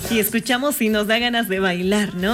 Y escuchamos y nos da ganas de bailar, ¿no?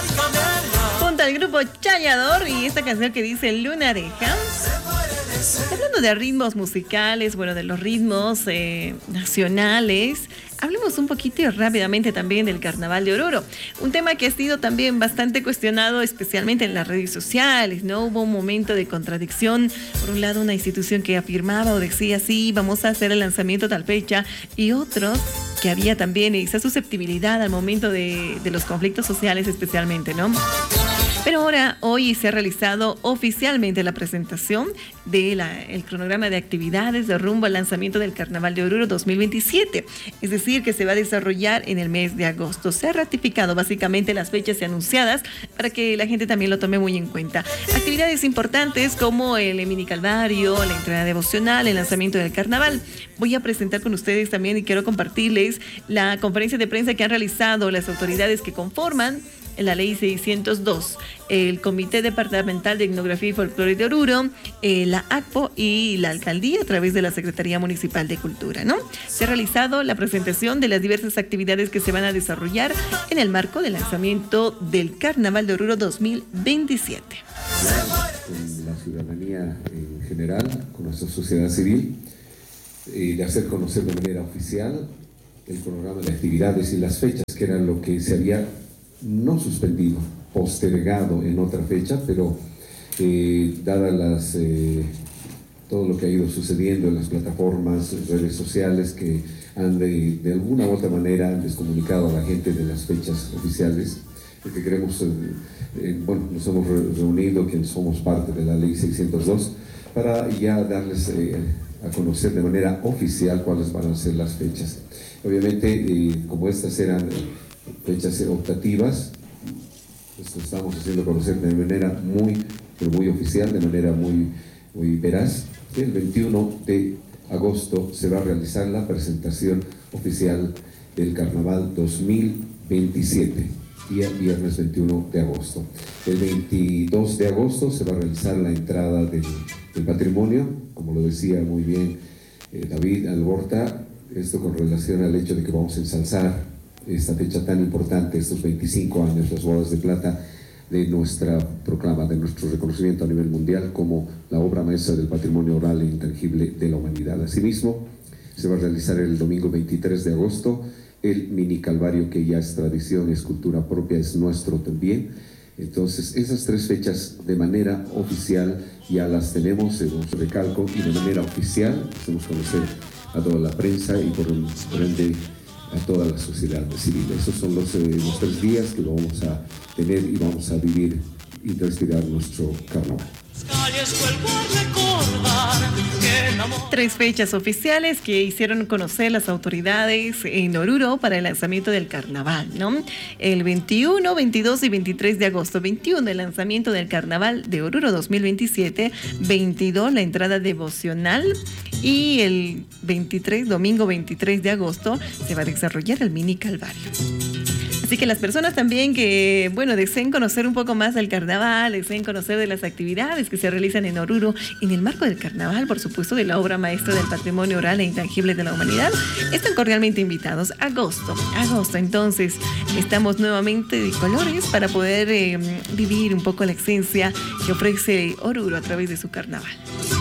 Junto al grupo Chayador y esta canción que dice Lunareja. Hablando de ritmos musicales, bueno, de los ritmos nacionales, hablemos un poquito y rápidamente también del Carnaval de Oruro. Un tema que ha sido también bastante cuestionado, especialmente en las redes sociales, ¿no? Hubo un momento de contradicción. Por un lado, una institución que afirmaba o decía, sí, vamos a hacer el lanzamiento tal fecha, y otros que había también esa susceptibilidad al momento de los conflictos sociales especialmente, ¿no? Pero ahora, hoy se ha realizado oficialmente la presentación del cronograma de actividades de rumbo al lanzamiento del Carnaval de Oruro 2027. Es decir, que se va a desarrollar en el mes de agosto. Se ha ratificado básicamente las fechas anunciadas para que la gente también lo tome muy en cuenta. Actividades importantes como el mini calvario, la entrega devocional, el lanzamiento del Carnaval. Voy a presentar con ustedes también y quiero compartirles la conferencia de prensa que han realizado las autoridades que conforman la Ley 602, el Comité Departamental de Etnografía y Folclore de Oruro, la ACPO y la Alcaldía a través de la Secretaría Municipal de Cultura, ¿no? Se ha realizado la presentación de las diversas actividades que se van a desarrollar en el marco del lanzamiento del Carnaval de Oruro 2027. Con la ciudadanía en general, con nuestra sociedad civil, de hacer conocer de manera oficial el programa de actividades y las fechas, que era lo que se había no suspendido, postergado en otra fecha, pero dadas todo lo que ha ido sucediendo en las plataformas, en redes sociales que han de alguna u otra manera han descomunicado a la gente de las fechas oficiales, porque queremos, nos hemos reunido, quienes somos parte de la Ley 602, para ya darles a conocer de manera oficial cuáles van a ser las fechas. Obviamente, como estas eran fechas optativas, pues estamos haciendo conocer de manera muy oficial, de manera muy veraz, que el 21 de agosto se va a realizar la presentación oficial del Carnaval 2027, día viernes 21 de agosto. El 22 de agosto se va a realizar la entrada del patrimonio, como lo decía muy bien David Alborta, esto con relación al hecho de que vamos a ensalzar esta fecha tan importante, estos 25 años, las bodas de plata, de nuestra proclama, de nuestro reconocimiento a nivel mundial como la obra maestra del patrimonio oral e intangible de la humanidad. Asimismo, se va a realizar el domingo 23 de agosto el mini calvario, que ya es tradición, es cultura propia, es nuestro también. Entonces, esas tres fechas de manera oficial ya las tenemos, recalco, y de manera oficial hacemos conocer a toda la prensa y por ende a toda la sociedad civil. Esos son los 3 días que vamos a tener y vamos a vivir y respirar nuestro carnaval. 3 fechas oficiales que hicieron conocer las autoridades en Oruro para el lanzamiento del carnaval, ¿no? El 21, 22 y 23 de agosto. 21, el lanzamiento del Carnaval de Oruro 2027. 22, la entrada devocional. Y el 23, domingo 23 de agosto, se va a desarrollar el mini calvario. Así que las personas también que, deseen conocer un poco más del carnaval, deseen conocer de las actividades que se realizan en Oruro, en el marco del carnaval, por supuesto, de la obra maestra del patrimonio oral e intangible de la humanidad, están cordialmente invitados. Agosto, entonces, estamos nuevamente de colores para poder vivir un poco la esencia que ofrece Oruro a través de su carnaval.